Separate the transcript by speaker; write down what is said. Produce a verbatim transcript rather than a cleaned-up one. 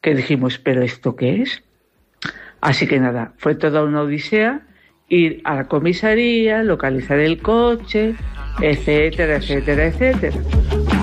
Speaker 1: que dijimos, ¿pero esto qué es? Así que nada, fue toda una odisea ir a la comisaría, localizar el coche, etcétera, etcétera, etcétera.